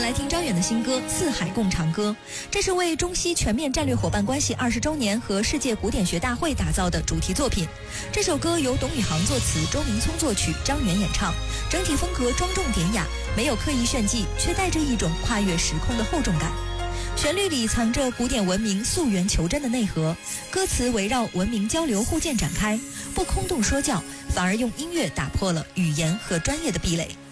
来听张远的新歌《四海共长歌》，这是为中西全面战略伙伴关系20周年和世界古典学大会打造的主题作品。这首歌由董宇航作词，周明聪作曲，张远演唱，整体风格庄重典雅，没有刻意炫技，却带着一种跨越时空的厚重感。旋律里藏着古典文明溯源求真的内核，歌词围绕文明交流互鉴展开，不空洞说教，反而用音乐打破了语言和专业的壁垒。